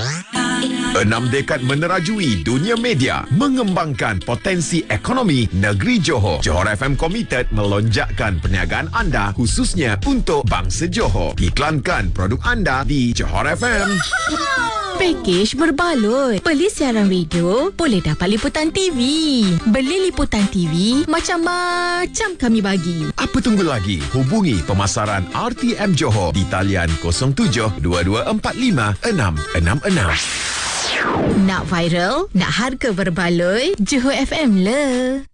6 dekad menerajui dunia media, mengembangkan potensi ekonomi negeri Johor. Johor FM Committed melonjakkan perniagaan anda khususnya untuk bangsa Johor. Iklankan produk anda di Johor FM. Pakej berbaloi. Beli siaran radio, boleh dapat liputan TV. Beli liputan TV, macam-macam kami bagi. Apa tunggu lagi? Hubungi pemasaran RTM Johor di talian 07 2245 666. Nak viral? Nak harga berbaloi? Johor FM le.